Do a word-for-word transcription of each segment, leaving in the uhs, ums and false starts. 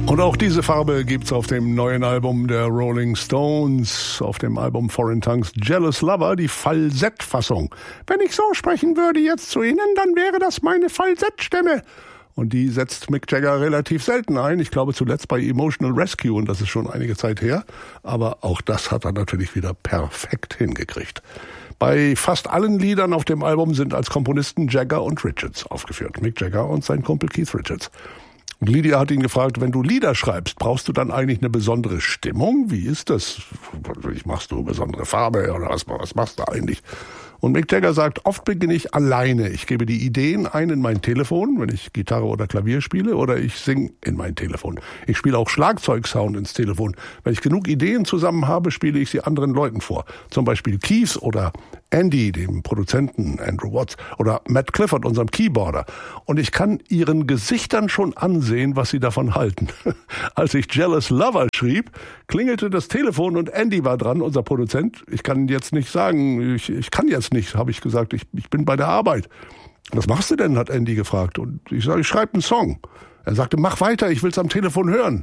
Und auch diese Farbe gibt's auf dem neuen Album der Rolling Stones, auf dem Album Foreign Tongues Jealous Lover, die Falsettfassung. Wenn ich so sprechen würde jetzt zu Ihnen, dann wäre das meine Falsettstimme. Und die setzt Mick Jagger relativ selten ein. Ich glaube zuletzt bei Emotional Rescue, und das ist schon einige Zeit her. Aber auch das hat er natürlich wieder perfekt hingekriegt. Bei fast allen Liedern auf dem Album sind als Komponisten Jagger und Richards aufgeführt. Mick Jagger und sein Kumpel Keith Richards. Und Lydia hat ihn gefragt, wenn du Lieder schreibst, brauchst du dann eigentlich eine besondere Stimmung? Wie ist das? Machst du besondere Farbe oder was, was machst du eigentlich? Und Mick Jagger sagt, oft beginne ich alleine. Ich gebe die Ideen ein in mein Telefon, wenn ich Gitarre oder Klavier spiele, oder ich singe in mein Telefon. Ich spiele auch Schlagzeugsound ins Telefon. Wenn ich genug Ideen zusammen habe, spiele ich sie anderen Leuten vor. Zum Beispiel Keith oder Andy, dem Produzenten Andrew Watts, oder Matt Clifford, unserem Keyboarder. Und ich kann ihren Gesichtern schon ansehen, was sie davon halten. Als ich Jealous Lover schrieb, klingelte das Telefon und Andy war dran, unser Produzent. Ich kann jetzt nicht sagen, ich, ich kann jetzt nicht, habe ich gesagt, ich, ich bin bei der Arbeit. Was machst du denn, hat Andy gefragt. Und ich sage, ich schreibe einen Song. Er sagte, mach weiter, ich will's am Telefon hören.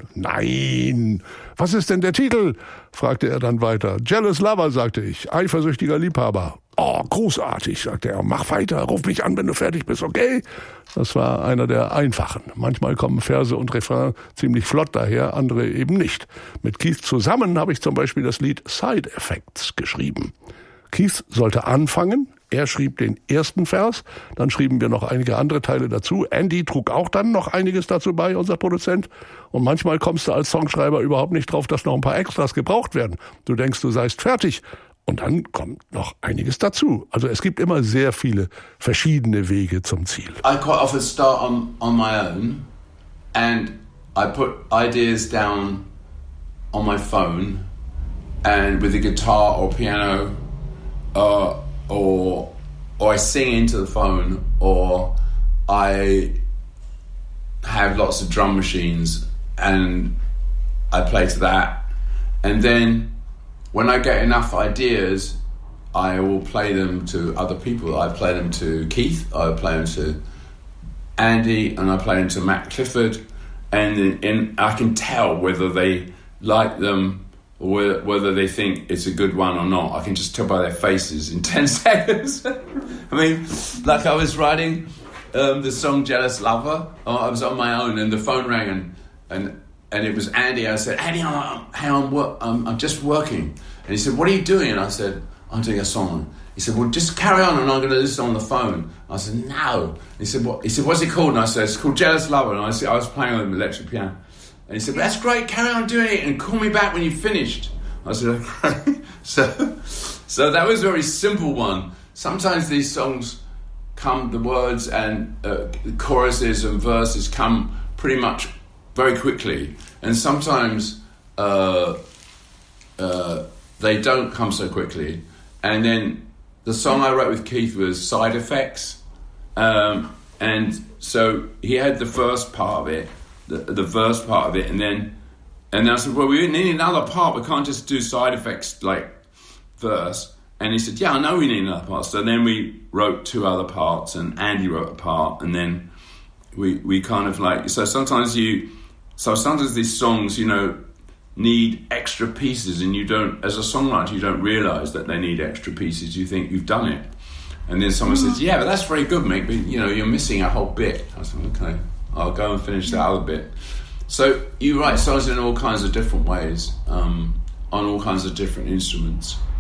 Nein. Was ist denn der Titel? Fragte er dann weiter. Jealous Lover, sagte ich. Eifersüchtiger Liebhaber. Oh, großartig, sagte er. Mach weiter, ruf mich an, wenn du fertig bist, okay? Das war einer der einfachen. Manchmal kommen Verse und Refrain ziemlich flott daher, andere eben nicht. Mit Keith zusammen habe ich zum Beispiel das Lied Side Effects geschrieben. Keith sollte anfangen. Er schrieb den ersten Vers, dann schrieben wir noch einige andere Teile dazu. Andy trug auch dann noch einiges dazu bei, unser Produzent. Und manchmal kommst du als Songschreiber überhaupt nicht drauf, dass noch ein paar Extras gebraucht werden. Du denkst, du seist fertig. Und dann kommt noch einiges dazu. Also es gibt immer sehr viele verschiedene Wege zum Ziel. I quite often start on, on my own and I put ideas down on my phone and with a guitar or piano uh, or or I sing into the phone, or I have lots of drum machines and I play to that. And then when I get enough ideas, I will play them to other people. I play them to Keith, I play them to Andy, and I play them to Matt Clifford. And, and I can tell whether they like them, or whether they think it's a good one or not. I can just tell by their faces in ten seconds. I mean, like I was writing um, the song Jealous Lover. I was on my own and the phone rang and and, and it was Andy. I said, Andy, I'm, hey, I'm, work, I'm, I'm just working. And he said, what are you doing? And I said, I'm doing a song. He said, well, just carry on and I'm going to listen on the phone. I said, no. He said, what? He said, what's it called? And I said, it's called Jealous Lover. And I said, I was playing on the electric piano. And he said, well, that's great, carry on doing it and call me back when you've finished. I said, okay. so, so that was a very simple one. Sometimes these songs come, the words and uh, choruses and verses come pretty much very quickly. And sometimes uh, uh, they don't come so quickly. And then the song I wrote with Keith was Side Effects. Um, and so he had the first part of it, the, the verse part of it, and then and then I said, well, we need another part. We can't just do side effects like verse. And he said, yeah, I know we need another part. So then we wrote two other parts, and Andy wrote a part, and then we we kind of like, so sometimes you, so sometimes these songs, you know, need extra pieces, and you don't, as a songwriter, you don't realise that they need extra pieces. You think you've done it. And then someone says, yeah, but that's very good, Mick, but, you know, you're missing a whole bit. I said, okay, I'll go and finish that other bit. So you write songs in all kinds of different ways, um, on all kinds of different instruments.